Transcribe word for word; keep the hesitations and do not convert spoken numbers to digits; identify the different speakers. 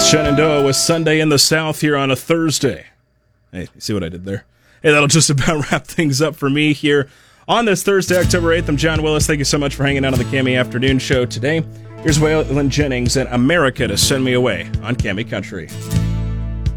Speaker 1: That's Shenandoah with Sunday in the South here on a Thursday. Hey, you see what I did there? Hey, that'll just about wrap things up for me here on this Thursday, October eighth. I'm John Willis. Thank you so much for hanging out on the Cami Afternoon Show today. Here's Waylon Jennings and America to Send Me Away on Cami Country.